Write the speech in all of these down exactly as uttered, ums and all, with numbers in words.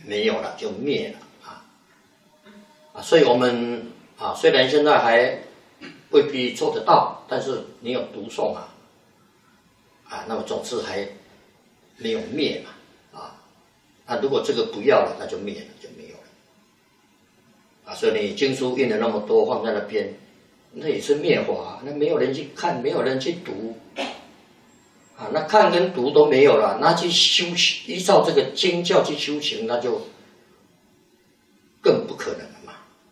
没有了，就灭了啊啊！所以我们啊，虽然现在还未必做得到，但是你有读诵啊啊，那么总是还没有灭嘛啊。那如果这个不要了，那就灭了，就没有了啊。所以你经书印了那么多放在那边，那也是灭法，那没有人去看，没有人去读。啊，那看跟读都没有了，那去修行，依照这个经教去修行，那就更不可能了嘛。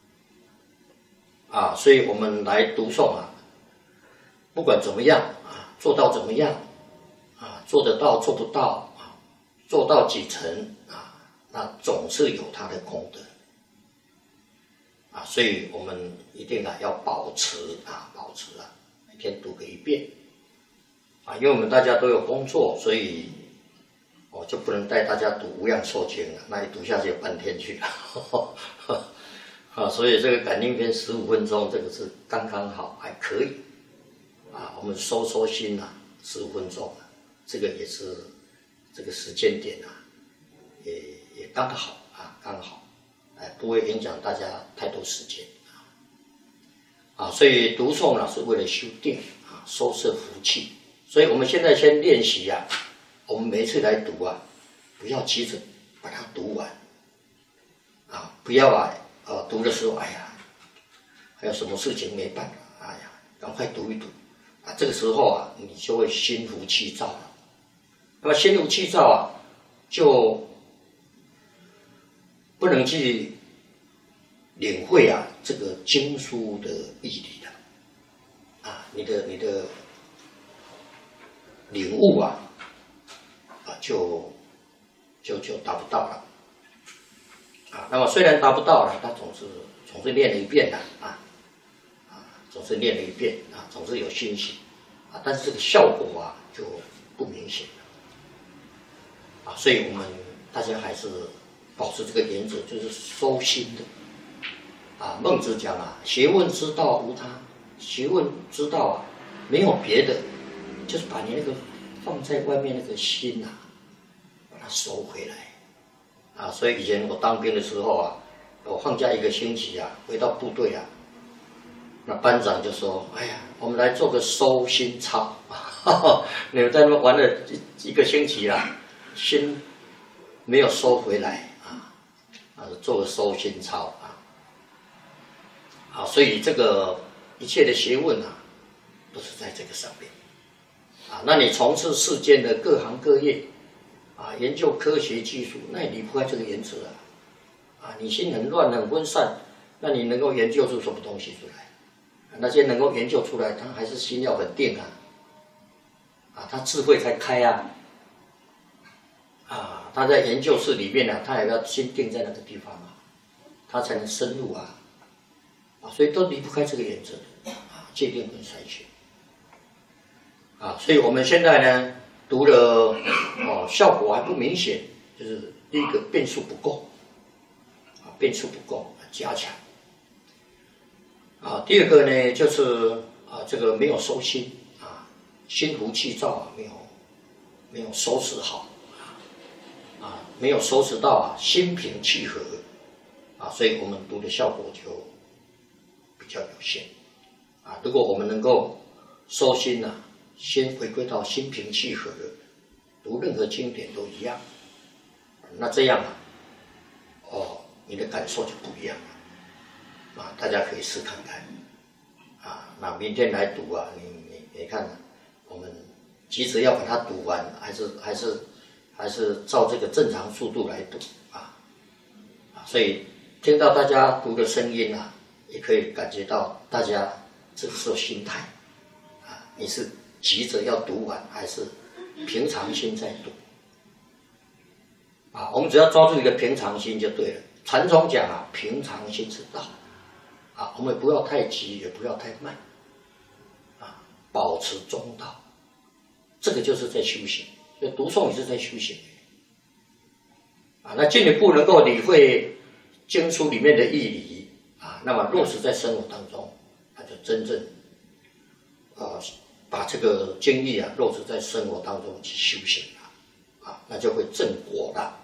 啊，所以我们来读诵啊，不管怎么样啊，做到怎么样啊，做得到做不到啊，做到几成啊，那总是有它的功德啊，所以我们一定啊要保持啊，保持啊，每天读个一遍。啊，因为我们大家都有工作，所以我就不能带大家读《无量寿经》了，那一读下去有半天去了。啊，所以这个感应篇十五分钟，这个是刚刚好，还可以。啊，我们收收心啊，十五分钟，这个也是这个时间点啊，也也刚好啊，刚好，哎，不会影响大家太多时间啊。啊，所以读诵呢是为了修定啊，收摄福气。所以我们现在先练习啊，我们每一次来读啊，不要急着把它读完，啊，不要啊，呃，读的时候，哎呀，还有什么事情没办法，哎呀，赶快读一读，啊，这个时候啊，你就会心浮气躁了。那么心浮气躁啊，就不能去领会啊这个经书的义理了，啊，你的你的。领悟啊，啊，就就就达不到了，啊，那么虽然达不到了，他总是总是练了一遍的啊，啊，总是练了一遍啊，总是有欣喜啊，但是这个效果啊就不明显了，啊，所以我们大家还是保持这个原则，就是收心的，啊，孟子讲啊，学问之道无他，学问之道啊，没有别的。就是把你那个放在外面那个心啊，把它收回来啊！所以以前我当兵的时候啊，我放假一个星期啊，回到部队啊，那班长就说：“哎呀，我们来做个收心操。你们在那边玩了一一个星期啦，心没有收回来啊，啊，做个收心操啊！啊，所以这个一切的学问啊，都是在这个上面。”啊，那你从事世间的各行各业，啊，研究科学技术，那也离不开这个原则啊。啊，你心很乱很分散，那你能够研究出什么东西出来？啊、那些能够研究出来，他还是心要很定啊，啊，他智慧才开啊，啊，他在研究室里面呢、啊，他也要心定在那个地方啊，他才能深入啊，啊，所以都离不开这个原则啊，界定跟筛选。啊，所以我们现在呢读了哦，效果还不明显，就是第一个变数不够，啊，变数不够，加强。啊，第二个呢就是啊，这个没有收心啊，心浮气躁啊，没有没有收拾好啊，啊，没有收拾到啊，心平气和啊，所以我们读的效果就比较有限啊。如果我们能够收心呢、啊。先回归到心平气和的，读任何经典都一样，那这样啊，哦，你的感受就不一样了，啊，大家可以试看看，啊，那明天来读啊，你你你看，我们急着要把它读完，还是还是还是照这个正常速度来读啊，啊，所以听到大家读的声音啊，也可以感觉到大家这是心态，啊，你是。急着要读完，还是平常心在读啊？我们只要抓住一个平常心就对了。禅宗讲啊，平常心是道啊，我们不要太急，也不要太慢啊，保持中道，这个就是在修行。所以读诵也是在修行啊。那进一步能够理会经书里面的义理啊，那么落实在生活当中，那就真正啊。把这个经历啊落实在生活当中去修行了，啊，那就会正果了。